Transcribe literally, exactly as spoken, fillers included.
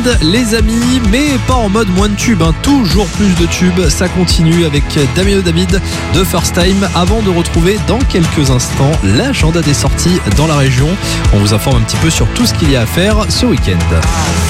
Les amis, mais pas en mode moins de tubes, hein. Toujours plus de tubes, ça continue avec Damien David de First Time avant de retrouver dans quelques instants l'agenda des sorties dans la région. On vous informe un petit peu sur tout ce qu'il y a à faire ce week-end.